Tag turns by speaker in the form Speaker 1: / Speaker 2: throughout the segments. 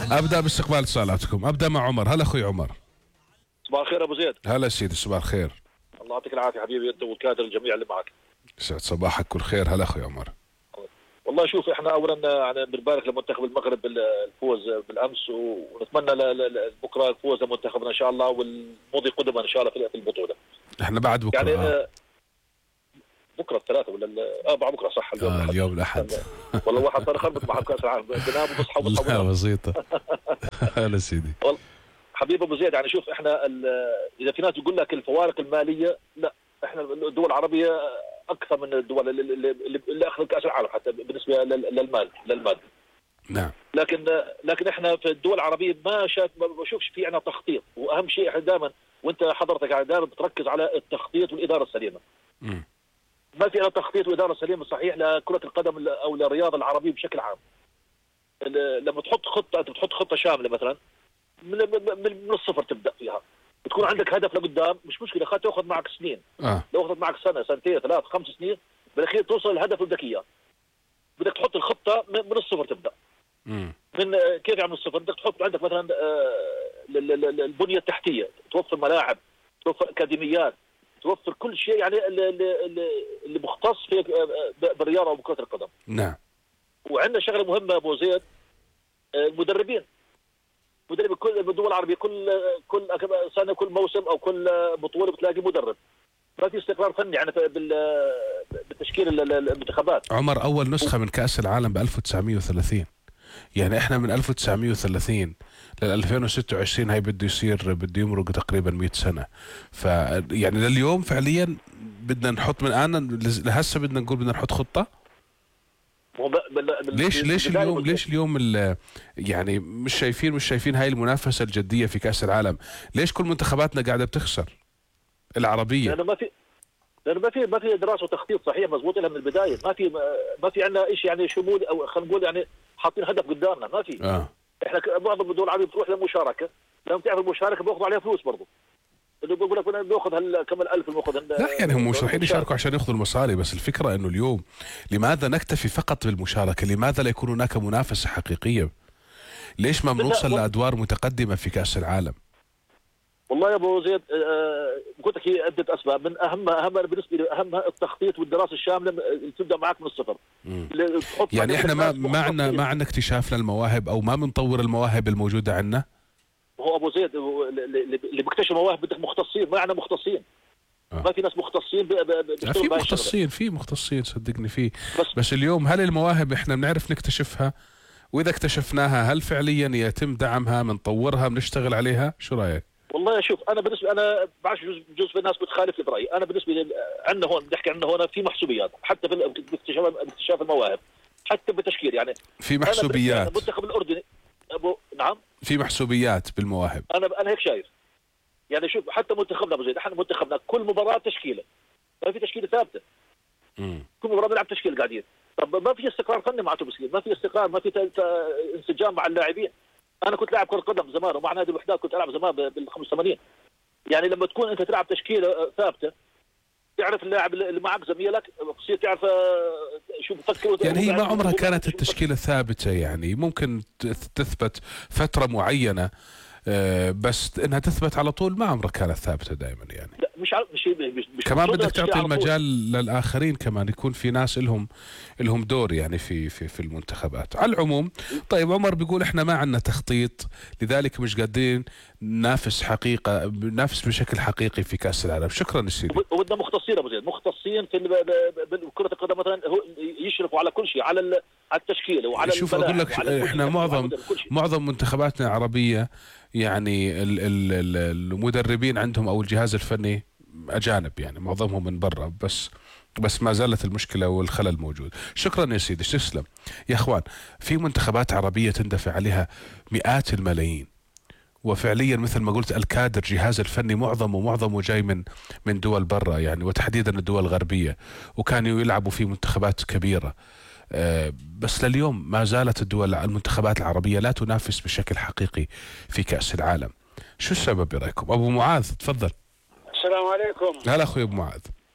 Speaker 1: ابدا باستقبال اتصالاتكم. ابدا مع عمر. هلا اخوي عمر.
Speaker 2: صباح الخير ابو زيد.
Speaker 1: هلا سيدي، صباح الخير.
Speaker 2: الله يعطيك العافيه حبيبي انت والكادر الجميع اللي معك.
Speaker 1: سعد صباحك كل خير. هلا اخوي عمر.
Speaker 2: والله شوف احنا اولا يعني بنبارك لمنتخب المغرب بالفوز بالامس، ونتمنى بكره الفوز لمنتخبنا ان شاء الله، والماضي قدما ان شاء الله في البطوله.
Speaker 1: احنا بعد بكره
Speaker 2: يعني بكره الثلاثاء ولا بعد بكره صح؟
Speaker 1: اليوم الاحد.
Speaker 2: والله واحد صار يخربط مع كاس العالم، بنام وبصحى
Speaker 1: لا بسيطه. هلا سيدي.
Speaker 2: حبيب ابو زيد، يعني شوف احنا اذا في ناس يقول لك الفوارق الماليه، لا احنا الدول العربيه اكثر من الدول اللي اخذت كاس العالم حتى بالنسبه للمال.
Speaker 1: نعم.
Speaker 2: لكن احنا في الدول العربيه ما بشوفش في عندنا تخطيط، واهم شيء احنا دائما وانت حضرتك دائما بتركز على التخطيط والاداره السليمه. ما في عندنا تخطيط واداره سليمه صحيح لكره القدم او للرياضه العربيه بشكل عام. لما تحط خطه، انت بتحط خطه شامله مثلا من الصفر تبدا فيها، بتكون عندك هدف لقدام، مش مشكله تاخذ معك سنين. لو اخذت معك سنه سنتين 3 5 سنين، بالاخير توصل للهدف اللي بدك اياه. بدك تحط الخطه من الصفر تبدا. من كيف يعني من الصفر؟ بدك تحط عندك مثلا البنيه التحتيه، توفر ملاعب، توفر اكاديميات، توفر كل شيء يعني اللي مختص في بالرياضه وبكره القدم.
Speaker 1: نعم.
Speaker 2: وعندنا شغله مهمه ابو زيد، المدربين. كل الدول العربيه كل سنه، كل موسم او كل بطوله بتلاقي مدرب. ما في استقرار فني يعني بالتشكيل المنتخبات.
Speaker 1: عمر، اول نسخه من كاس العالم ب 1930، يعني احنا من 1930 لل 2026 هاي بده يمرق تقريبا 100 سنه. يعني لليوم فعليا بدنا نحط من الان لهسه بدنا نقول بدنا نحط خطه. ليش اليوم يعني مش شايفين هاي المنافسه الجديه في كاس العالم؟ ليش كل منتخباتنا قاعده بتخسر العربيه؟
Speaker 2: لانه ما في دراسه وتخطيط صحيح مضبوط لها من البدايه. ما في عندنا شيء يعني شمول، او خلينا نقول يعني حاطين هدف قدامنا. ما في. احنا معظم الدول العربيه بتروح للمشاركه، لما تعرف المشاركه بياخذوا عليها فلوس برضه. اللي بيقول لك بياخذ كم 1000
Speaker 1: لا يعني هم مش رايحين يشاركوا عشان ياخذوا المصاري، بس الفكره انه اليوم لماذا نكتفي فقط بالمشاركه؟ لماذا لا يكون هناك منافسه حقيقيه؟ ليش ما بنوصل لادوار متقدمه في كاس العالم؟
Speaker 2: والله يا ابو زيد قلت لك هي عده اسباب، من اهمها بالنسبه لي اهمها التخطيط والدراسه الشامله اللي تبدا معك من الصفر.
Speaker 1: يعني احنا ما عندنا اكتشاف للمواهب، او ما بنطور المواهب الموجوده عندنا.
Speaker 2: هو ابو زيد اللي بيكتشف مواهب بدك مختصين، ما عندنا مختصين. ما في ناس مختصين
Speaker 1: في مختصين صدقني بس اليوم هل المواهب احنا بنعرف نكتشفها؟ واذا اكتشفناها هل فعليا يتم دعمها، بنطورها، بنشتغل عليها؟ شو رايك؟
Speaker 2: والله شوف انا بعرف جزء من الناس بتخالف برايي. انا بالنسبه لي عندنا هون بنحكي عندنا هون في محسوبيات حتى في اكتشاف المواهب، حتى بالتشكيل يعني
Speaker 1: في محسوبيات.
Speaker 2: المنتخب الاردني نعم
Speaker 1: في محسوبيات بالمواهب.
Speaker 2: انا هيك شايف. يعني شوف حتى منتخبنا ابو زيد، احنا منتخبنا كل مباراه تشكيله، ما في تشكيله ثابته. كل مباراه بنلعب تشكيله قاعدين. طب ما في استقرار فني معناته بسكين، ما في استقرار، ما في انسجام مع اللاعبين. انا كنت لاعب كره قدم زمان ومع نادي الوحدات كنت العب زمان بال 85. يعني لما تكون انت تلعب تشكيله ثابته، تعرف اللاعب اللي معك زميلك، بتصير تعرف شو بفكر.
Speaker 1: يعني هي ما عمرها كانت التشكيله ثابته، يعني ممكن تثبت فتره معينه، بس انها تثبت على طول ما عمرها كانت ثابته دائما. يعني
Speaker 2: لا مش
Speaker 1: كمان بدك تعطي المجال للاخرين، كمان يكون في ناس لهم دور يعني في المنتخبات. على العموم طيب، عمر بيقول احنا ما عندنا تخطيط، لذلك مش قادرين ننافس بشكل حقيقي في كاس العالم. شكرا سيدي.
Speaker 2: وبدنا مختصين ابو زيد، مختصين في كره القدم مثلا، يشرفوا على كل شيء، على التشكيله وعلى
Speaker 1: شوف اقول لك احنا معظم منتخباتنا العربيه يعني المدربين عندهم او الجهاز الفني اجانب، يعني معظمهم من برا، بس ما زالت المشكله والخلل موجود. شكرا يا سيدي، تسلم يا اخوان. في منتخبات عربيه تندفع عليها مئات الملايين، وفعليا مثل ما قلت الكادر جهاز الفني معظمه جاي من دول برا، يعني وتحديدا الدول الغربيه، وكانوا يلعبوا في منتخبات كبيره. بس لليوم ما زالت المنتخبات العربيه لا تنافس بشكل حقيقي في كاس العالم. شو السبب برايكم؟ ابو معاذ تفضل.
Speaker 3: السلام عليكم.
Speaker 1: هلا اخوي ابو معاذ.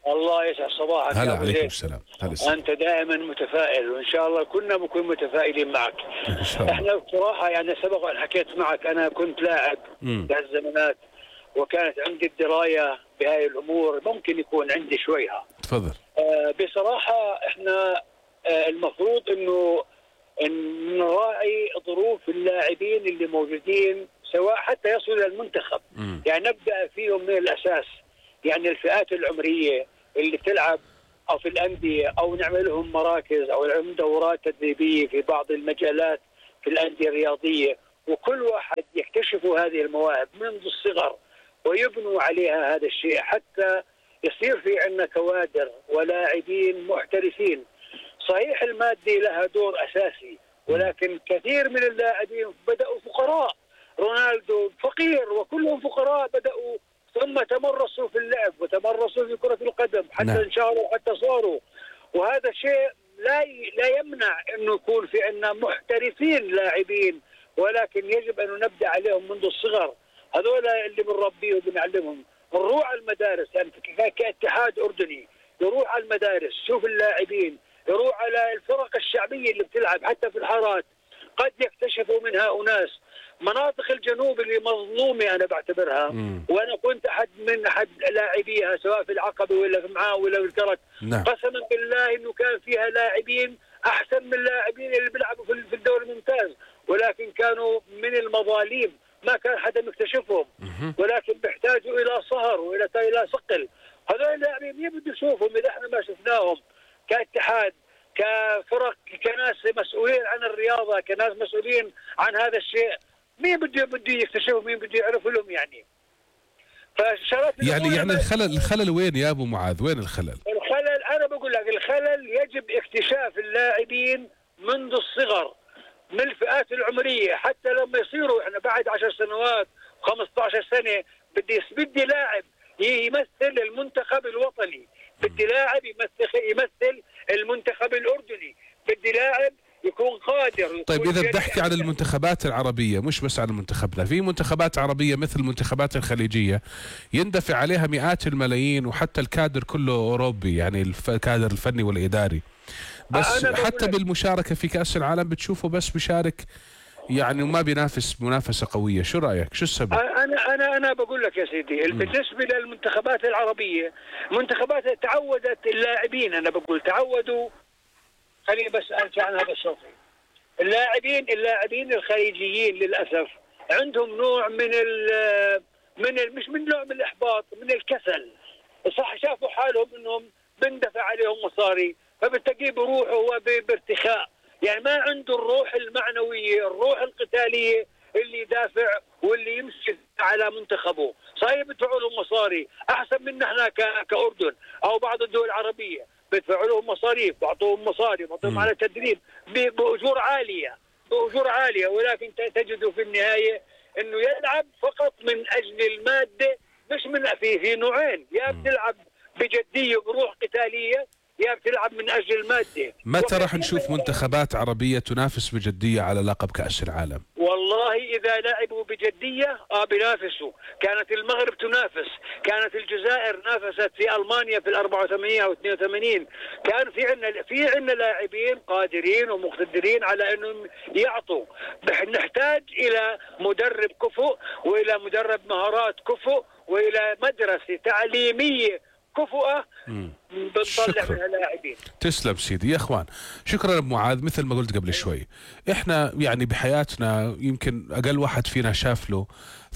Speaker 3: الله يسعد صباحك.
Speaker 1: هلا
Speaker 3: يا أبو
Speaker 1: عليكم
Speaker 3: زيد.
Speaker 1: السلام. هلا
Speaker 3: أنت دائما متفائل، وإن شاء الله كنا بنكون متفائلين معك.
Speaker 1: ان شاء الله.
Speaker 3: احنا بصراحة يعني سبق أن حكيت معك، أنا كنت لاعب بهالزمانات، وكانت عندي الدراية بهاي الأمور، ممكن يكون عندي شويها.
Speaker 1: تفضل.
Speaker 3: بصراحة احنا المفروض إنه نراعي ظروف اللاعبين اللي موجودين، سواء حتى يصلوا إلى المنتخب. يعني نبدأ فيهم من الأساس، يعني الفئات العمرية اللي تلعب أو في الأندية، أو نعمل لهم مراكز أو نعمل دورات تدريبية في بعض المجالات في الأندية الرياضية، وكل واحد يكتشفوا هذه المواهب منذ الصغر ويبنوا عليها هذا الشيء، حتى يصير في عندنا كوادر ولاعبين محترفين. صحيح المادة لها دور أساسي، ولكن كثير من اللاعبين بدأوا فقراء. رونالدو فقير وكلهم فقراء، بدأوا ثم تمرسوا في اللعب وتمرسوا في كرة القدم حتى انشهروا حتى صاروا. وهذا شيء لا يمنع انه يكون في عندنا محترفين لاعبين، ولكن يجب ان نبدا عليهم منذ الصغر. هذول اللي بنربيه وبنعلمهم، نروح على المدارس، يعني كاتحاد اردني يروح على المدارس، شوف اللاعبين، يروح على الفرق الشعبيه اللي بتلعب حتى في الحارات، قد يكتشفوا منها اناس. مناطق الجنوب اللي مظلومه انا بعتبرها، وانا كنت احد لاعبيها سواء في العقبه ولا في معاوي ولا في الكرك. قسما بالله انه كان فيها لاعبين احسن من اللاعبين اللي بيلعبوا في الدوري الممتاز، ولكن كانوا من المظالم، ما كان حدا مكتشفهم، ولكن بيحتاجوا الى سهر والى صقل. هذول اللاعبين مين بده يشوفهم اذا احنا ما شفناهم كاتحاد، كفرق، كناس مسؤولين عن الرياضه، كناس مسؤولين عن هذا الشيء؟ مين بده يكتشفوا، مين بده يعرفوا لهم يعني؟
Speaker 1: يعني الخلل وين يا ابو معاذ؟ وين الخلل؟
Speaker 3: الخلل انا بقول لك، الخلل يجب اكتشاف اللاعبين منذ الصغر من الفئات العمريه، حتى لما يصيروا احنا بعد 10 سنوات 15 سنه بدي لاعب يمثل المنتخب الوطني، بدي لاعب يمثل المنتخب الاردني، بدي لاعب يكون قادر.
Speaker 1: طيب إذا بتحكي عن المنتخبات العربية، مش بس عن منتخبنا، في منتخبات عربية مثل المنتخبات الخليجية يندفع عليها مئات الملايين، وحتى الكادر كله أوروبي، يعني الكادر الفني والإداري، بس حتى بالمشاركة في كأس العالم بتشوفه بس بيشارك يعني وما بينافس منافسة قوية. شو رأيك؟ شو السبب؟
Speaker 3: أنا بقول لك يا سيدي، بالنسبة للمنتخبات العربية، منتخبات تعودت اللاعبين، أنا بقول تعودوا، خليني بس أرجع عن هذا الشوط. اللاعبين الخليجيين للأسف عندهم نوع مش من نوع من الإحباط، من الكسل. صح، شافوا حالهم إنهم بندفع عليهم مصاري، فبالتالي بيروحوا هو بارتخاء، يعني ما عنده الروح المعنوية، الروح القتالية اللي يدافع واللي يمشي على منتخبه. صحيح بدفعوا لهم مصاري أحسن منا احنا كأردن أو بعض الدول العربية، بدفعوا لهم مصاريف، بعطوهم مصاري، بعطوهم على تدريب بأجور عالية، ولكن تجدوا في النهاية إنه يلعب فقط من أجل المادة، مش من في نوعين، يا بتلعب بجدية وبروح قتالية، يا بتلعب من أجل المادة.
Speaker 1: متى راح نشوف منتخبات عربية تنافس بجدية على لقب كأس العالم؟
Speaker 3: والله إذا لعبوا بجدية بينافسوا. كانت المغرب تنافس، كانت الجزائر نافست في ألمانيا في 84 أو 82. كان في عندنا لاعبين قادرين ومقتدرين على أنهم يعطوا. نحتاج إلى مدرب كفؤ، وإلى مدرب مهارات كفؤ، وإلى مدرسة تعليمية كفؤة بنطلع منها لاعبين.
Speaker 1: تسلم سيدي. يا اخوان شكرا ابو معاذ. مثل ما قلت قبل شوي، احنا يعني بحياتنا يمكن اقل واحد فينا شاف له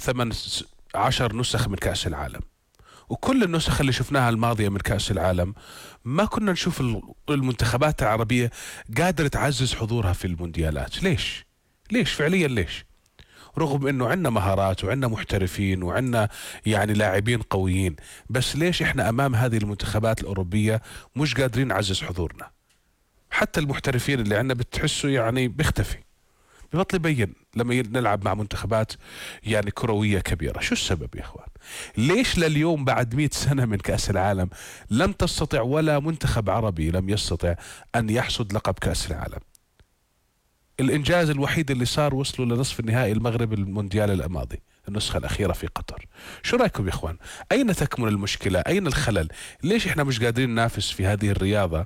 Speaker 1: 18 نسخ من كأس العالم، وكل النسخ اللي شفناها الماضية من كأس العالم ما كنا نشوف المنتخبات العربية قادرة تعزز حضورها في المونديالات. ليش فعليا ليش؟ رغم انه عندنا مهارات وعندنا محترفين وعندنا يعني لاعبين قويين، بس ليش احنا امام هذه المنتخبات الاوروبية مش قادرين نعزز حضورنا؟ حتى المحترفين اللي عندنا بتحسوا يعني بيختفي، ببطل يبين لما نلعب مع منتخبات يعني كروية كبيرة. شو السبب يا اخوان؟ ليش لليوم بعد 100 سنة من كأس العالم لم تستطع ولا منتخب عربي لم يستطع ان يحصد لقب كأس العالم؟ الإنجاز الوحيد اللي صار وصلوا لنصف النهائي المغرب المونديال الماضي النسخة الأخيرة في قطر. شو رأيكم يا إخوان؟ أين تكمن المشكلة؟ أين الخلل؟ ليش إحنا مش قادرين ننافس في هذه الرياضة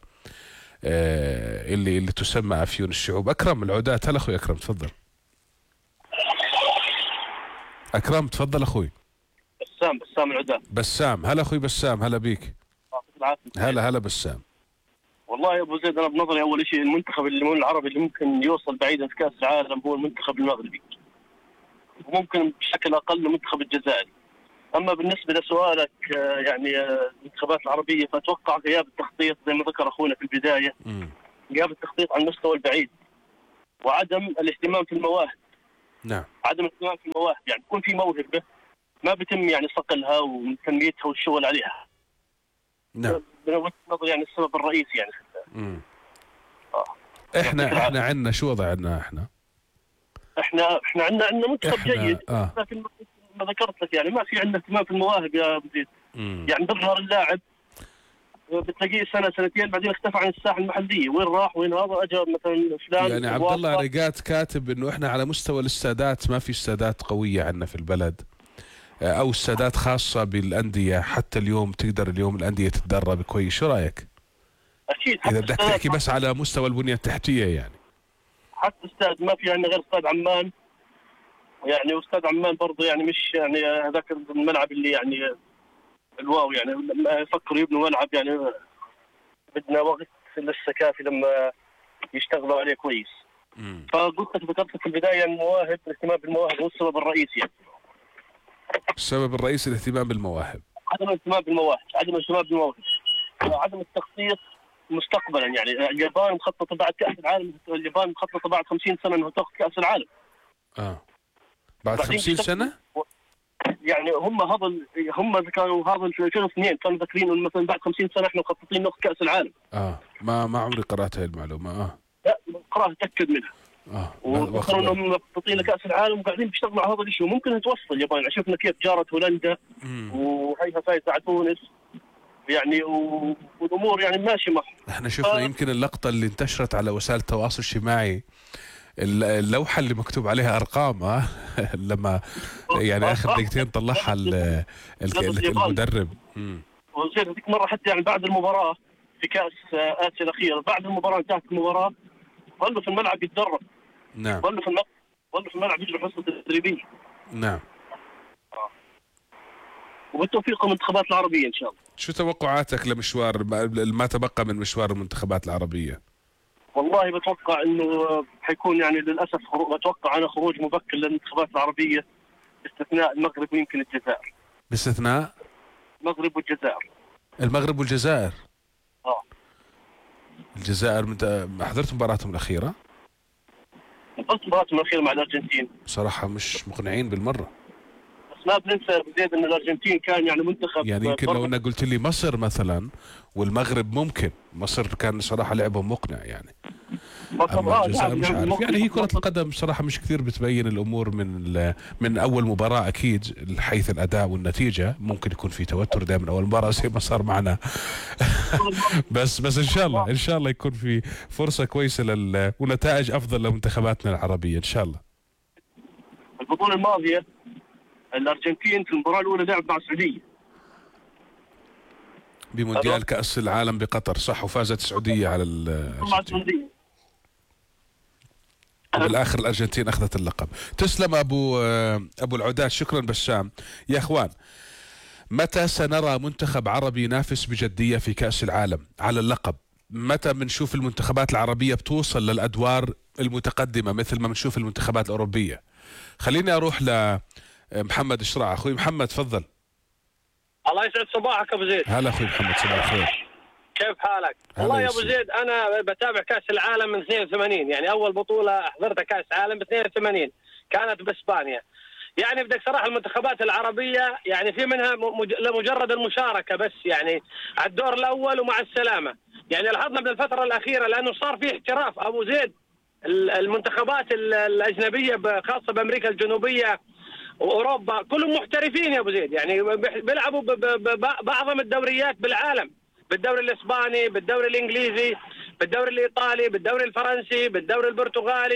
Speaker 1: اللي تسمى أفيون الشعوب؟ أكرم العودات، هلا أخوي أكرم تفضل. أكرم تفضل أخوي.
Speaker 4: بسام العودات.
Speaker 1: بسام، هلا أخوي بسام، هلا بيك. هلا بسام.
Speaker 4: والله يا ابو زيد، انا بنظري اول شيء المنتخب العربي اللي ممكن يوصل بعيدا في كاس العالم هو المنتخب المغربي، وممكن بشكل اقل المنتخب الجزائري. اما بالنسبه لسؤالك يعني المنتخبات العربيه، فاتوقع غياب التخطيط زي ما ذكر اخونا في البدايه، غياب التخطيط على المستوى البعيد، وعدم الاهتمام في المواهب.
Speaker 1: نعم.
Speaker 4: عدم الاهتمام في المواهب، يعني تكون في موهبه ما بيتم يعني صقلها وتنميتها والشغل عليها.
Speaker 1: نعم.
Speaker 4: من وجهة نظري يعني السبب الرئيسي يعني.
Speaker 1: احنا عندنا شو وضعنا
Speaker 4: احنا عندنا منتخب جيد، لكن ما ذكرت لك يعني ما في عندنا اهتمام في المواهب يا ابو زيد. يعني بيظهر اللاعب بتلاقيه سنه سنتين بعدين اختفى عن الساحه المحليه، وين راح وين هذا، اجى مثلا فلان.
Speaker 1: يعني عبد الله رقات كاتب انه احنا على مستوى الاستادات ما في استادات قويه عندنا في البلد، او استادات خاصه بالانديه حتى اليوم تقدر الانديه تتدرب كويس. شو رايك؟
Speaker 4: اكيد.
Speaker 1: اذا بدك تحكي بس على مستوى البنيه التحتيه يعني.
Speaker 4: حتى استاد ما في عندنا غير استاد عمان، يعني واستاد عمان برضه يعني مش يعني هذاك الملعب اللي يعني الواو، يعني لما يفكروا يبنوا ملعب يعني بدنا وقت لسه كافي لما يشتغلوا عليه كويس. فقلت لك ذكرت في البدايه المواهب، الاهتمام بالمواهب هو السبب الرئيسي يعني.
Speaker 1: السبب الرئيسي الاهتمام بالمواهب.
Speaker 4: عدم الاهتمام بالمواهب، وعدم التخطيط مستقبلا. يعني اليابان مخططه بعد كاس العالم، اليابان مخططه بعد 50 سنه انه تاخذ كاس العالم.
Speaker 1: بعد 50 سنه؟
Speaker 4: يعني هم كانوا هذا في 2002 كانوا ذاكرين انه مثلا بعد 50 سنه احنا مخططين ناخذ كاس العالم.
Speaker 1: ما عمري قرات هاي المعلومه.
Speaker 4: لا قراها اتاكد منها. وذكروا انهم مخططين لكاس العالم وقاعدين بيشتغلوا على هذا الشيء، وممكن توصل اليابان. شفنا كيف جارت هولندا وهيها فايزه على تونس يعني، والامور يعني ماشيه معهم.
Speaker 1: احنا شفنا يمكن اللقطه اللي انتشرت على وسائل التواصل الاجتماعي، اللوحه اللي مكتوب عليها ارقام لما يعني اخر دقيقتين طلعها المدرب.
Speaker 4: وزين هذيك مره حتى يعني بعد المباراه في كاس اسيا الاخيره، بعد المباراه انتهت المباراه ظلوا في الملعب يتدرب.
Speaker 1: نعم.
Speaker 4: ظلوا في الملعب يجروا حصه تدريبيه.
Speaker 1: نعم.
Speaker 4: وبالتوفيق للمنتخبات العربيه ان شاء الله.
Speaker 1: شو توقعاتك لمشوار ما تبقى من مشوار المنتخبات العربيه؟
Speaker 4: والله بتوقع انه حيكون يعني للاسف بتوقع انا خروج مبكر للمنتخبات العربيه باستثناء المغرب ويمكن الجزائر.
Speaker 1: باستثناء
Speaker 4: المغرب والجزائر.
Speaker 1: المغرب والجزائر. الجزائر حضرت مباراتهم الاخيره؟
Speaker 4: حضرت مباراتهم الاخيره مع الارجنتين.
Speaker 1: بصراحه مش مقنعين بالمره.
Speaker 4: بس ما بننسى بزيد ان الارجنتين كان يعني منتخب،
Speaker 1: يعني يمكن لو انك قلت لي مصر مثلا والمغرب، ممكن مصر كان صراحه لعبهم مقنع يعني. اما الجزائر مش عارف يعني. هي كرة القدم صراحة مش كثير بتبين الامور من اول مباراة. اكيد حيث الاداء والنتيجة ممكن يكون في توتر دائما اول مباراة زي ما صار معنا بس ان شاء الله يكون في فرصة كويسة ونتائج افضل لمنتخباتنا العربية ان شاء الله.
Speaker 4: البطولة الماضية الارجنتين في المباراة الاولى لعب مع السعودية
Speaker 1: بمونديال كأس العالم بقطر، صح؟ وفازت السعودية على الأرجنتين. وبالآخر الأرجنتين أخذت اللقب. تسلم أبو العودات، شكرا بسام. يا أخوان، متى سنرى منتخب عربي ينافس بجدية في كأس العالم على اللقب؟ متى بنشوف المنتخبات العربية بتوصل للأدوار المتقدمة مثل ما بنشوف المنتخبات الأوروبية؟ خليني أروح لمحمد الشراع. أخوي محمد تفضل.
Speaker 5: الله يسعد صباحك ابو زيد.
Speaker 1: هلا اخوي محمد، صباح الخير.
Speaker 5: كيف حالك؟ والله يا ابو زيد انا بتابع كاس العالم من 82، يعني اول بطوله حضرتها كاس عالم ب 82 كانت باسبانيا. يعني بدك صراحه المنتخبات العربيه يعني في منها لمجرد المشاركه بس، يعني على الدور الاول ومع السلامه. يعني لاحظنا بالفتره الاخيره لانه صار في احتراف ابو زيد، المنتخبات الاجنبيه خاصه بامريكا الجنوبيه واوروبا كلهم محترفين يا ابو زيد، يعني بيلعبوا باعظم الدوريات بالعالم، بالدوري الاسباني، بالدوري الانجليزي، بالدوري الايطالي، بالدوري الفرنسي، بالدوري البرتغالي.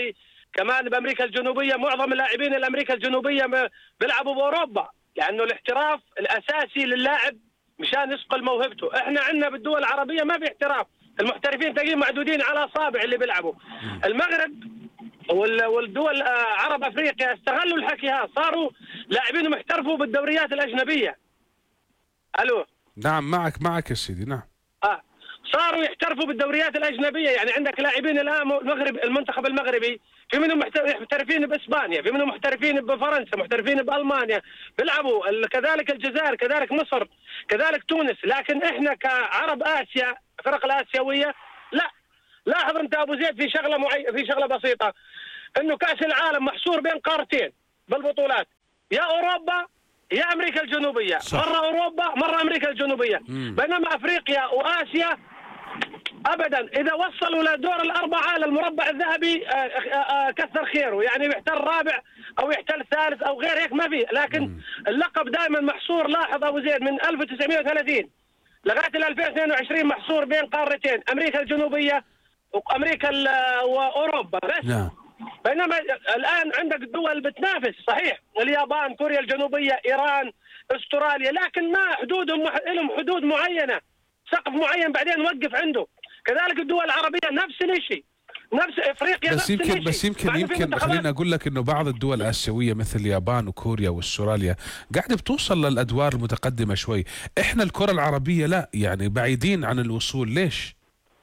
Speaker 5: كمان بامريكا الجنوبيه معظم اللاعبين الامريكا الجنوبيه بيلعبوا باوروبا، لانه الاحتراف الاساسي للاعب مشان يصقل موهبته. احنا عندنا بالدول العربيه ما في احتراف، المحترفين تقريبا معدودين على اصابع اللي بيلعبوا. المغرب والدول عرب افريقيا استغلوا الحكي هذا، صاروا لاعبينهم يحترفوا بالدوريات الاجنبيه. الو
Speaker 1: نعم معك يا سيدي. نعم
Speaker 5: صاروا يحترفوا بالدوريات الاجنبيه، يعني عندك لاعبين الان المنتخب المغربي في منهم محترفين باسبانيا، في منهم محترفين بفرنسا، محترفين بالمانيا بيلعبوا، كذلك الجزائر، كذلك مصر، كذلك تونس. لكن احنا كعرب اسيا الفرق الاسيويه لا. لاحظ انت ابو زيد في شغله بسيطه، انه كاس العالم محصور بين قارتين بالبطولات، يا اوروبا يا امريكا الجنوبيه، مره اوروبا مره امريكا الجنوبيه. بينما افريقيا واسيا ابدا، اذا وصلوا لدور الاربعه للمربع الذهبي كثر خيره، يعني يحتل رابع او يحتل ثالث او غير هيك ما في. لكن اللقب دائما محصور. لاحظ ابو زيد من 1930 لغايه 2022 محصور بين قارتين، امريكا الجنوبيه وامريكا واوروبا بس.
Speaker 1: نعم.
Speaker 5: بينما الان عندك دول بتنافس صحيح، اليابان، كوريا الجنوبيه، ايران، استراليا، لكن ما حدودهم لهم حدود معينه، سقف معين بعدين نوقف عنده. كذلك الدول العربيه نفس الشيء، نفس افريقيا
Speaker 1: بس يمكن خليني اقول لك انه بعض الدول الاسيويه مثل اليابان وكوريا واستراليا قاعده بتوصل للادوار المتقدمه شوي. احنا الكره العربيه لا، يعني بعيدين عن الوصول. ليش؟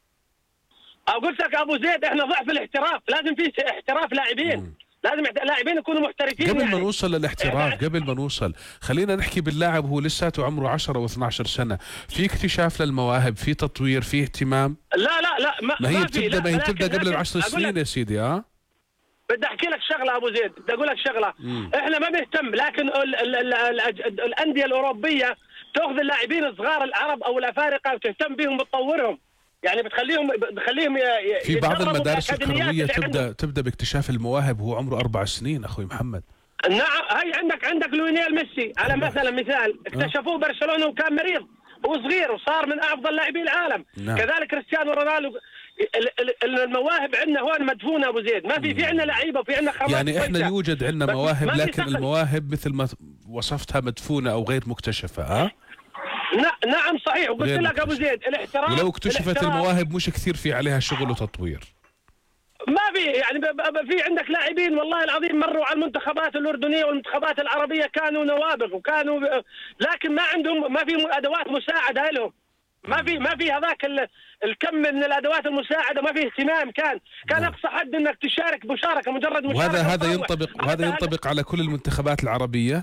Speaker 5: قلت لك ابو زيد احنا ضعف الاحتراف، لازم في احتراف لاعبين، لازم لاعبين يكونوا محترفين.
Speaker 1: قبل ما نوصل للاحتراف، قبل ما نوصل خلينا نحكي باللاعب هو لساته عمره 10 و12 سنة، في اكتشاف للمواهب، في تطوير، في اهتمام.
Speaker 5: لا ما هي
Speaker 1: بتبدا قبل ال10 سنين يا سيدي.
Speaker 5: بدي احكي لك شغله ابو زيد، بدي اقول لك شغله. احنا ما بنهتم، لكن الانديه الاوروبيه تاخذ اللاعبين الصغار العرب او الافارقه وتهتم بهم وتطورهم، يعني بتخليهم
Speaker 1: في بعض المدارس الكرويه تبدا باكتشاف المواهب وهو عمره 4 سنين اخوي محمد.
Speaker 5: نعم، هي عندك ليونيل ميسي على مثال اكتشفوه برشلونه وكان مريض وصغير وصار من افضل لاعبي العالم.
Speaker 1: نعم.
Speaker 5: كذلك كريستيانو رونالدو. المواهب عندنا هون مدفونه ابو زيد، ما في عندنا لعيبه وفي عندنا خبرات.
Speaker 1: يعني احنا يوجد عندنا مواهب، لكن المواهب مثل ما وصفتها مدفونه او غير مكتشفه.
Speaker 5: نعم صحيح، وقلت لك ابو زيد الاحتراف،
Speaker 1: ولو اكتشفت المواهب مش كثير في عليها شغل وتطوير.
Speaker 5: ما في، يعني في عندك لاعبين والله العظيم مروا على المنتخبات الاردنيه والمنتخبات العربيه كانوا نوابغ وكانوا لكن ما عندهم، ما في ادوات مساعده لهم، ما في هذاك الكم من الادوات المساعده، ما في اهتمام. كان اقصى حد انك تشارك مشاركه، مجرد مشاركه.
Speaker 1: وهذا ينطبق على كل المنتخبات العربيه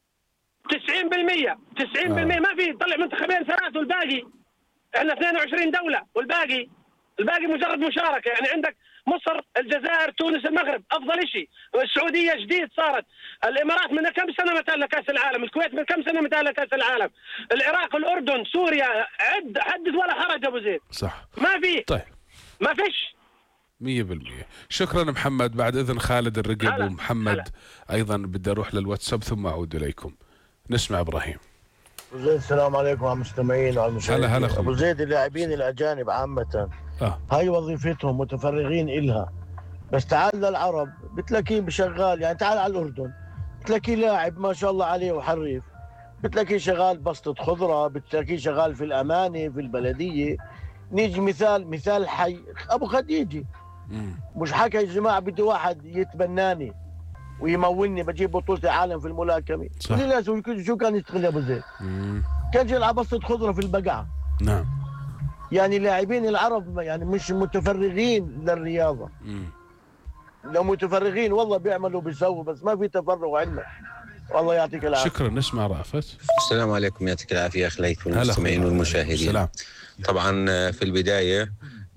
Speaker 5: 90% ما في. طلع منتخبين 3 والباقي احنا 22 دوله والباقي مجرد مشاركه. يعني عندك مصر، الجزائر، تونس، المغرب افضل شيء، السعوديه جديد صارت، الامارات من كم سنه متى كاس العالم، الكويت من كم سنه متى كاس العالم، العراق، الاردن، سوريا، حدث ولا حرج ابو زيد.
Speaker 1: صح،
Speaker 5: ما في.
Speaker 1: طيب
Speaker 5: ما فيش
Speaker 1: 100%. شكرا محمد. بعد اذن خالد الرقب ومحمد ايضا بدي اروح للواتساب ثم اعود اليكم. نسمع ابراهيم.
Speaker 6: ابو زيد السلام عليكم على المستمعين وعلى المشاهدين.
Speaker 1: هلا
Speaker 6: ابو زيد اللاعبين الاجانب عامه هاي وظيفتهم متفرغين إلها، بس تعال للعرب بتلاقيه بشغال. يعني تعال على الاردن بتلاقيه لاعب ما شاء الله عليه وحريف، بتلاقيه شغال بسطة خضره، بتلاقيه شغال في الامانه في البلديه. نيجي مثال حي ابو خديجي. مش حكى يا جماعه بدي واحد يتبناني ويمولني بجيب بطولة العالم في الملاكمة. شو كان يشتغل يا ابو زيد؟ كان يلعب بسطة خضرة في البقعة.
Speaker 1: نعم.
Speaker 6: يعني لاعبين العرب يعني مش متفرغين للرياضة. لو متفرغين والله بيعملوا بيسووا، بس ما في تفرغ عندنا. والله يعطيك العافية.
Speaker 1: شكرا. نسمع رأفت.
Speaker 7: السلام عليكم، يعطيك العافية أخ ليث والمستمعين والمشاهدين.
Speaker 1: السلام.
Speaker 7: طبعا في البداية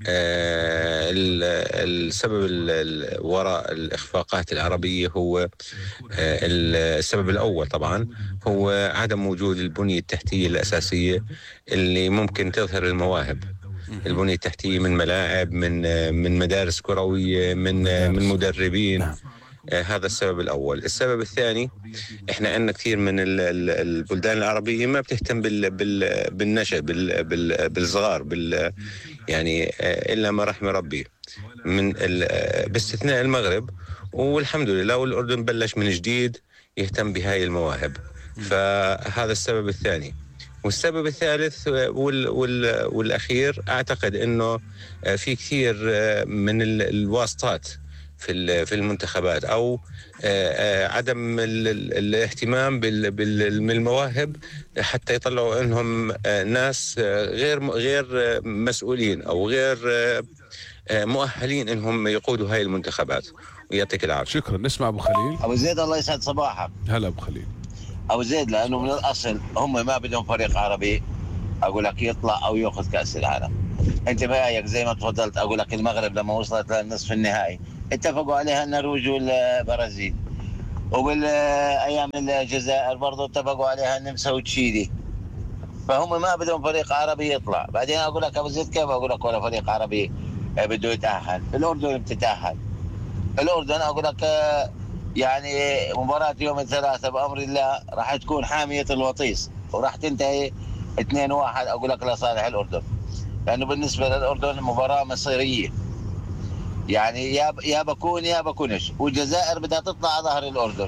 Speaker 7: السبب وراء الإخفاقات العربية هو السبب الأول طبعا هو عدم وجود البنية التحتية الأساسية اللي ممكن تظهر المواهب. البنية التحتية من ملاعب، من مدارس كروية، من مدربين. هذا السبب الأول. السبب الثاني، إحنا عندنا كثير من البلدان العربية ما بتهتم بالنشأ، بالصغار، يعني إلا ما رحم ربي، باستثناء المغرب والحمد لله، والأردن بلش من جديد يهتم بهاي المواهب. فهذا السبب الثاني. والسبب الثالث والأخير، أعتقد أنه في كثير من الواسطات في المنتخبات، أو عدم الاهتمام بالمواهب حتى يطلعوا أنهم ناس غير مسؤولين أو غير مؤهلين أنهم يقودوا هاي المنتخبات. ويعطيك العافية.
Speaker 1: شكرا. نسمع أبو خليل.
Speaker 6: أبو زيد الله يسعد صباحك.
Speaker 1: هلا أبو خليل.
Speaker 6: أبو زيد، لأنه من الأصل هم ما بدهم فريق عربي أقول لك يطلع أو يأخذ كأس العالم. أنت برأيك زي ما تفضلت، أقول لك المغرب لما وصلت للنصف النهائي اتفقوا عليها النرويج والبرازيل، وبالأيام الجزائر برضو اتفقوا عليها النمسا وتشيلي. فهم ما بدهم فريق عربي يطلع. بعدين أقول لك أبو زيد، كيف أقول لك ولا فريق عربي بده يتأهل؟ الأردن بتتأهل. الأردن أقول لك يعني مباراة يوم الثلاثاء بأمر الله راح تكون حامية الوطيس، وراح تنتهي 2-1 أقول لك لصالح الأردن، لأنه بالنسبة للأردن مباراة مصيرية، يعني يا بكون يا بكونش، والجزائر بدها تطلع على ظهر الأردن،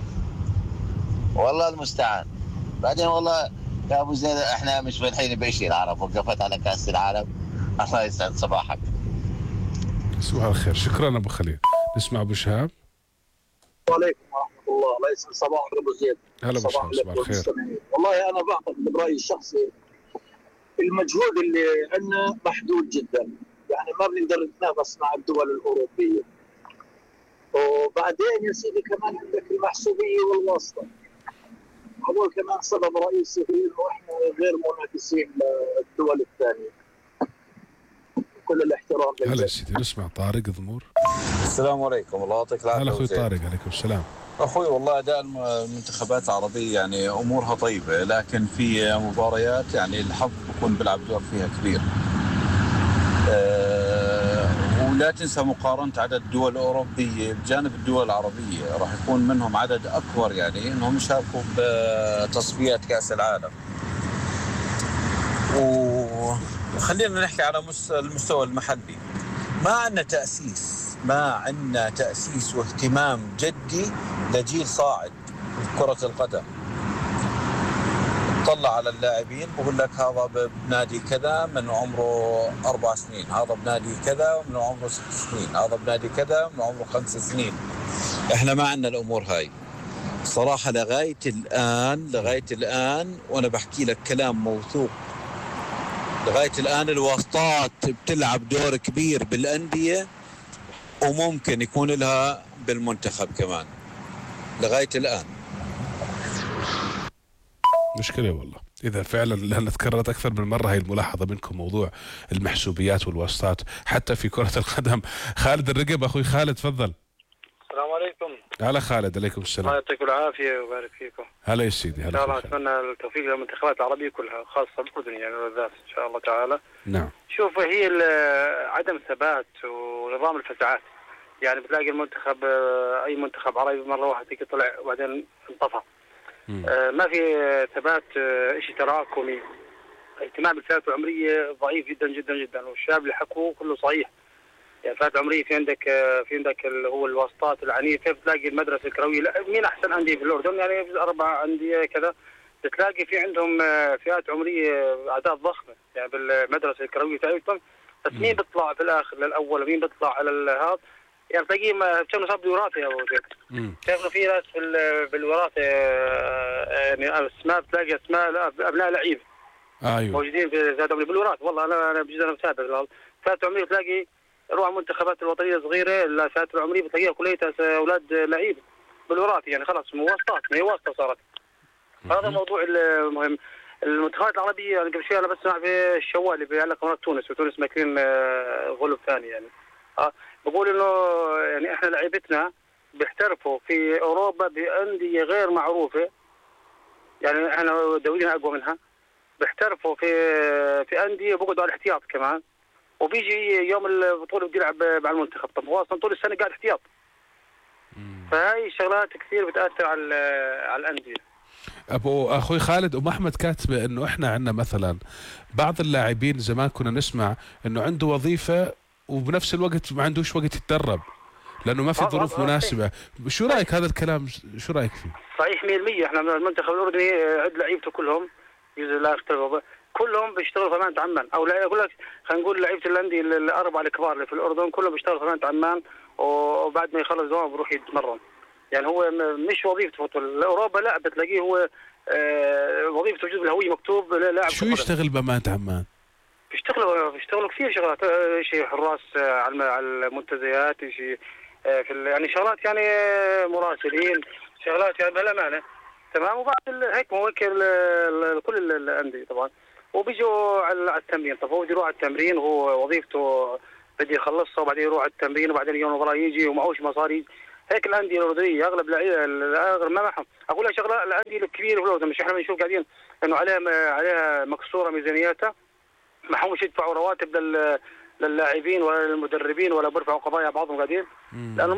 Speaker 6: والله المستعان. بعدين والله يا أبو زيد إحنا مش فالحين بشيء، العرب وقفت على كأس العالم. الله يسعد صباحك.
Speaker 1: صباح الخير. شكرا أبو خليل. نسمع أبو شهاب.
Speaker 8: وعليكم ورحمة الله. الله يسعد صباحك أبو زيد.
Speaker 1: هلا أبو شهاب. صباح الخير.
Speaker 8: والله أنا بعتقد برأيي الشخصي المجهود اللي عندنا محدود جدا، يعني ما بنقدر نتنافس مع الدول الأوروبية. وبعدين يا سيدي كمان عندك المحسوبية والواسطة، هذول كمان سبب رئيسي في إنه إحنا غير منافسين للدول الثانية. كل الاحترام.
Speaker 1: هلا سيدي. نسمع طارق ضمور.
Speaker 9: السلام عليكم. الله يعطيك العافية.
Speaker 1: هلا أخوي طارق. عليكم السلام.
Speaker 9: أخوي والله أداء المنتخبات العربية يعني أمورها طيبة، لكن في مباريات يعني الحظ بيكون بيلعب دور فيها كبير. ولا تنسى مقارنة عدد الدول الأوروبية بجانب الدول العربية، راح يكون منهم عدد أكبر يعني إنهم يشاركوا بتصفيات كأس العالم. وخلينا نحكي على المستوى المحلي، ما عندنا تأسيس واهتمام جدي لجيل صاعد في كرة القدم. طلع على اللاعبين بقول لك هذا بنادي كذا من عمره 4 سنين، هذا بنادي كذا من عمره 6 سنين، هذا بنادي كذا من عمره 5 سنين. احنا ما عندنا الأمور هاي صراحة لغاية الآن، وأنا بحكي لك كلام موثوق. لغاية الآن الواسطات بتلعب دور كبير بالأندية، وممكن يكون لها بالمنتخب كمان لغاية الآن.
Speaker 1: مشكلة والله إذا فعلا، لأن تكررت أكثر من مرة هاي الملاحظة منكم، موضوع المحسوبيات والواسطات حتى في كرة القدم. خالد الرقب. أخوي خالد تفضل.
Speaker 5: السلام عليكم.
Speaker 1: هلا خالد. عليكم السلام.
Speaker 5: الله يعطيكم العافية ويبارك فيكم.
Speaker 1: هلا يا سيدي. هلا.
Speaker 5: إن شاء الله أتمنى التوفيق للمنتخبات العربية كلها، خاصة الأردن يعني بالذات إن شاء الله تعالى.
Speaker 1: نعم.
Speaker 5: شوف، هي عدم الثبات ونظام الفزعات، يعني بتلاقي المنتخب أي منتخب عربي مرة واحدة طلع وبعدين انطفى. ما في ثبات، شيء تراكمي. اهتمام بالفئات العمرية ضعيف جدا جدا جدا، والشباب اللي حكوا كله صحيح. يعني فئات عمرية في عندك اللي هو الواسطات العنيفة. بتلاقي المدرسة الكروية، مين أحسن أندية في الأردن؟ يعني 4 أندية كذا، بتلاقي في عندهم فئات عمرية أعداد ضخمة يعني بالمدرسة الكروية تاعتهم. بس مين بيطلع في الآخر للأول ومين بيطلع على هذا؟ يعني تلاقيه كانوا صاب وراثة يا أبو زيد. شايفنا في ناس بالوراثة يعني أسماء، بتلاقي أسماء أبناء لعيبة.
Speaker 1: أيوه.
Speaker 5: موجودين في زاد بالوراثة. والله أنا بجد أنا متابع. فئات عمرية تلاقي روح المنتخبات الوطنية صغيرة، الفئات العمرية بتلاقيها كلها أولاد لعيبة بالوراثة، يعني خلاص مواسطات، ما هي واسطة صارت. هذا الموضوع المهم. المنتخبات العربية أنا قبل شوي أنا بسمع في الشوال اللي بيعلق قناة تونس، وتونس ماكلين غلب ثاني يعني. بقول إنه يعني إحنا لعيبتنا بيحترفوا في أوروبا بأندية غير معروفة، يعني إحنا دولينا أقوى منها. بيحترفوا في أندية بقعدوا على الاحتياط كمان، وبيجي يوم البطولة بيلعب مع المنتخب. طب هو أصلا طول السنة قاعد احتياط. فهاي الشغلات كثير بتأثر على الأندية.
Speaker 1: أخوي خالد، أم أحمد كاتبة إنه إحنا عندنا مثلا بعض اللاعبين زمان كنا نسمع إنه عنده وظيفة وبنفس الوقت ما عندوش وقت يتدرب. لانه ما في ظروف مناسبه. شو رايك هذا الكلام؟ شو رايك فيه؟
Speaker 10: صحيح 100%. احنا المنتخب الاردني عند لعيبته كلهم لا يختلفوا، كلهم بيشتغلوا في امانه عمان، او لا اقول لك خلينا نقول لعيبه الانديه الاربعه الكبار اللي في الاردن كلهم بيشتغلوا في امانه عمان، وبعد ما يخلص دوام بروح يتمرن. يعني هو مش وظيفته فوتبول. اوروبا لا بتلاقيه هو وظيفته جزء بالهويه مكتوب لاعب.
Speaker 1: شو يشتغل بامانه عمان؟
Speaker 10: بيشتغلوا كثير شغلات، شيء حراس على المنتزهات، شيء في يعني شغلات يعني مراسلين، شغلات يعني بالامانه تمام. وبعد هيك موكل كل الانديه طبعا، وبيجوا على التمرين. طب هو بده يروح على التمرين وهو وظيفته بده يخلصها، وبعدين يروح على التمرين، وبعدين يوم المباراه يجي ومعوش مصاري. هيك الانديه الاردنيه اغلب اغلب ما معهم. اقول لك شغله، الانديه الكبيره في الاردن مش احنا بنشوف قاعدين انه عليها مكسوره ميزانياتها، ما حوش يدفعوا رواتب للاعبين ولا للمدربين ولا بيرفعوا قضايا بعضهم قاعدين، لانه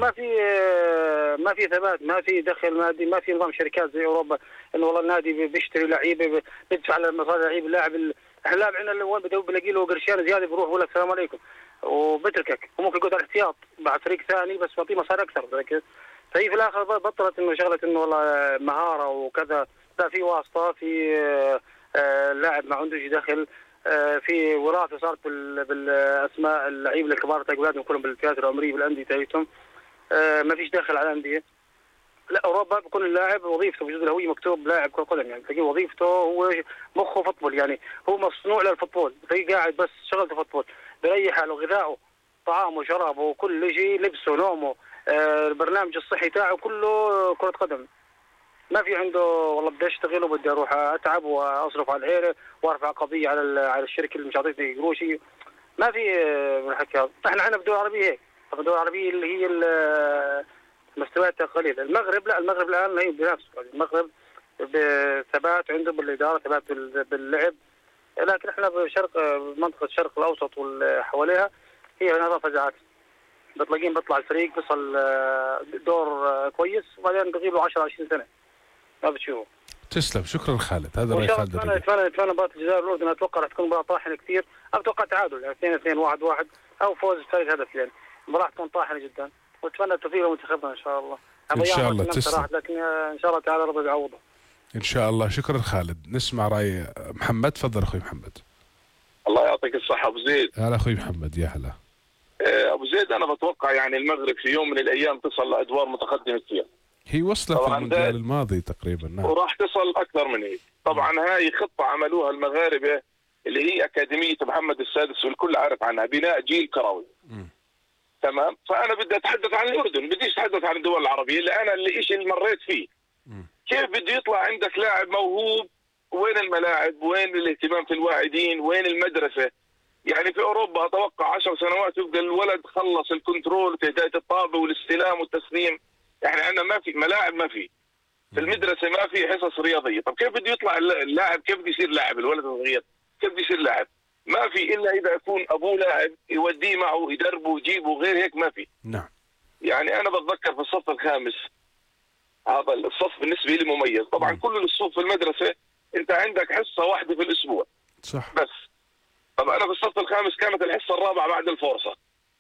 Speaker 10: ما في ثبات، ما في دخل مادي، ما في نظام شركات زي اوروبا انه والله النادي بيشتري لعيبه بيدفع لمصاري لعيب اللاعب. احنا اللاعب عندنا وين بلاقي له قرشين زياده بيروح بيقول لك السلام عليكم وبتركك، وممكن يقعد على الاحتياط مع فريق ثاني بس بيعطيه مصاري اكثر. فهي في الاخر بطلت انه شغله انه والله مهاره وكذا، لا في واسطه، في لاعب ما عندوش دخل، في وراثه صارت بالاسماء اللعيبه الكبار تاع اولادهم كلهم بالفئات العمريه بالانديه تاعتهم، ما فيش دخل على الانديه. لا اوروبا بيكون اللاعب وظيفته بجزء الهويه مكتوب لاعب كره قدم، يعني تلاقيه وظيفته هو مخه فوتبول، يعني هو مصنوع للفوتبول، تلاقيه قاعد بس شغلته فوتبول، بيريح حاله، غذائه طعامه شرابه كل شيء، لبسه نومه، البرنامج الصحي تاعه كله كره قدم. ما في عنده والله بدي اشتغل وبدي اروح اتعب واصرف على العيله وارفع قضيه على الشركه اللي مش عطيتني قروشي. ما في من الحكي هذا. احنا عندنا بالدول العربيه هيك، الدول العربيه اللي هي مستوياتها قليله. المغرب لا، المغرب الان هي بنفسه، المغرب بثبات عنده بالاداره، ثبات باللعب، لكن احنا بشرق منطقه الشرق الاوسط وحواليها هي هنا فزعات. بتلاقين بيطلع الفريق بيصل دور كويس وبعدين بغيب له 10 20 سنه ما بتشوفه.
Speaker 1: تسلم، شكرا خالد. هذا راي خالد.
Speaker 10: اتمنى مباراه الجزائر والاردن، اتوقع راح تكون مباراه طاحنه كثير، اتوقع تعادل يعني 2-2 1-1 او فوز بفارق هدف، يعني المباراه تكون طاحنه جدا، واتمنى التوفيق لمنتخبنا ان شاء الله.
Speaker 1: ان شاء الله. تسلم.
Speaker 10: لكن ان شاء الله تعالى ربنا يعوضه
Speaker 1: ان شاء الله. شكرا خالد. نسمع راي محمد. تفضل اخوي محمد.
Speaker 11: الله يعطيك الصحه ابو زيد.
Speaker 1: هلا اخوي محمد. يا هلا
Speaker 11: ابو زيد. انا بتوقع يعني المغرب في يوم من الايام تصل لادوار متقدمه كثير.
Speaker 1: هي وصلت في المونديال الماضي تقريبا. نعم.
Speaker 11: وراح تصل اكثر من هيك. طبعا هاي خطه عملوها المغاربه اللي هي اكاديميه محمد السادس والكل عارف عنها، بناء جيل كروي. تمام. فانا بدي اتحدث عن الاردن، بديش اتحدث عن الدول العربيه اللي انا اللي مريت فيه. كيف بده يطلع عندك لاعب موهوب؟ وين الملاعب؟ وين الاهتمام في الواعدين؟ وين المدرسه؟ يعني في اوروبا اتوقع 10 سنوات يبقى الولد خلص الكنترول وتهدئه الطابه والاستلام والتسليم. يعني عندنا ما في ملاعب، ما في المدرسه ما في حصص رياضيه. طب كيف بده يطلع اللاعب؟ كيف بده يصير لاعب الولد الصغير؟ كيف بده يصير لاعب؟ ما في الا اذا يكون ابوه لاعب يوديه معه يدربه ويجيبه، غير هيك ما في.
Speaker 1: نعم.
Speaker 11: يعني انا بتذكر في الصف الخامس، هذا الصف بالنسبه لي مميز. طبعا كل الصفوف في المدرسه انت عندك حصه واحده في الاسبوع.
Speaker 1: صح.
Speaker 11: بس طب انا في الصف الخامس كانت الحصه الرابعه بعد الفرصه.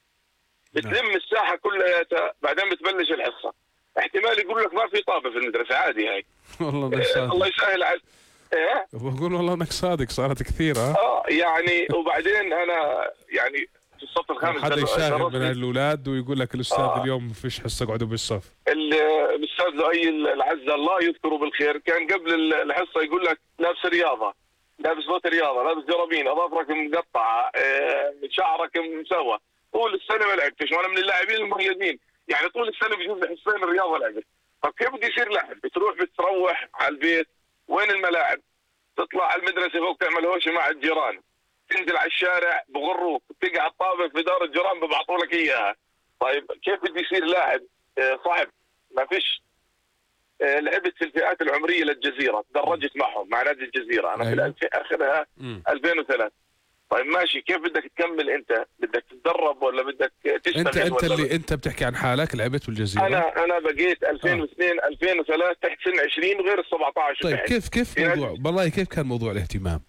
Speaker 11: بتلم الساحه كلها بعدين بتبلش الحصه. احتمال يقول لك ما في طابه في المدرسه، عادي هاي.
Speaker 1: والله انك صادق.
Speaker 11: الله يسهل على
Speaker 1: بقول والله انك صادق، صارت كثير.
Speaker 11: يعني وبعدين انا يعني في الصف الخامس
Speaker 1: حدا يشاغب من الاولاد ويقول لك الاستاذ اليوم ما فيش حصه، اقعدوا بالصف.
Speaker 11: الاستاذ لؤي العزة الله يذكره بالخير كان قبل الحصه يقول لك لابس رياضه، لابس بوت رياضه، لابس جرابين، اظافرك مقطعه، شعرك مسوى، طول السنه ما لعبتش، وانا من اللاعبين المميزين، يعني طول السنه بجوز حصتين الرياضه لعبت. طب كيف بده يصير لاعب؟ بتروح على البيت، وين الملاعب؟ تطلع على المدرسه فوق تعمل هوشه مع الجيران، تنزل على الشارع بغروك، تقعد طابه في دار الجيران ببعثوا لك اياها. طيب كيف بده يصير لاعب؟ صعب، ما فيش. لعبت في الفئات العمريه للجزيره، تدرجت معهم مع نادي الجزيره، انا في اخرها 2003. طيب ماشي، كيف بدك تكمل انت؟ بدك تتدرب ولا بدك تشتغل؟
Speaker 1: انت اللي انت بتحكي عن حالك لعبت بالجزيره.
Speaker 11: انا بقيت 2002 2003 تحت سن 20 وغير ال 17.
Speaker 1: طيب كيف موضوع والله كيف كان موضوع الاهتمام؟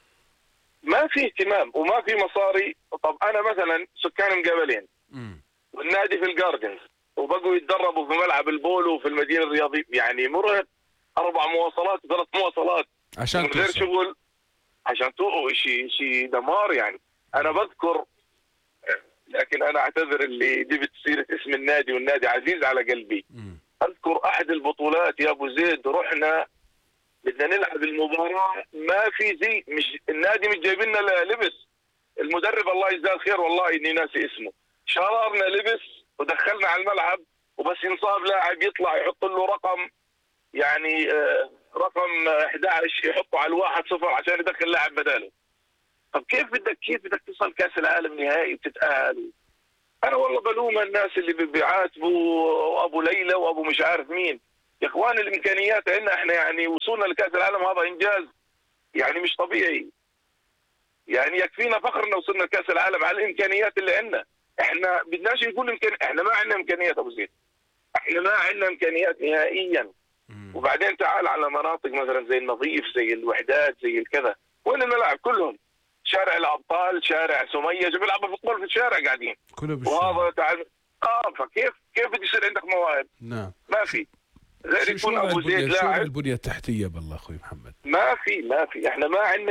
Speaker 11: ما في اهتمام وما في مصاري. طب انا مثلا سكان مقابلين والنادي في الجاردنز، وبقوا يتدربوا في ملعب البولو في المدينه الرياضيه، يعني مرهق، 4 مواصلات 3 مواصلات
Speaker 1: عشان
Speaker 11: من غير شغل، عشان توقوا شيء دمار. يعني انا بذكر، لكن انا اعتذر اللي جبت سيره اسم النادي، والنادي عزيز على قلبي. اذكر احد البطولات يا ابو زيد، رحنا بدنا نلعب المباراه، ما في زي، مش النادي مش جايب لنا لبس، المدرب الله يجزاه الخير والله اني ناسي اسمه، شررنا لبس ودخلنا على الملعب، وبس ينصاب لاعب يطلع يحط له رقم، يعني رقم 11 يحطه على 1-0 عشان يدخل لاعب بداله. طب كيف بدك تصل كاس العالم نهائي وتتأهل؟ انا والله بلوم الناس اللي بيعاتبوا ابو ليلى وابو مش عارف مين. يا اخوان الامكانيات عندنا احنا، يعني وصولنا لكاس العالم هذا انجاز يعني مش طبيعي. يعني يكفينا فخرنا وصلنا لكاس العالم على الامكانيات اللي عندنا. احنا بدناش نقول احنا ما عندنا امكانيات ابو زيد، احنا ما عندنا امكانيات نهائيا. وبعدين تعال على مناطق مثلا زي النظيف، زي الوحدات، زي الكذا، وين الملاعب كلهم؟ شارع الابطال، شارع سميه، بيلعبوا فوتبول في الشارع قاعدين
Speaker 1: كله بالشارع.
Speaker 11: وهذا تعال فكيف بده يصير عندك مواهب؟
Speaker 1: نعم
Speaker 11: ما في. غير يكون ابو زيد
Speaker 1: لاعب
Speaker 11: لاعب
Speaker 1: البنيه التحتيه بالله اخوي محمد،
Speaker 11: ما في احنا ما عندنا